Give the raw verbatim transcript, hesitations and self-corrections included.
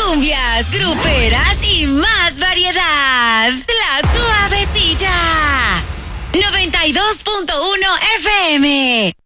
cumbias, gruperas y más variedad. La Suavecita. noventa y dos punto uno F M.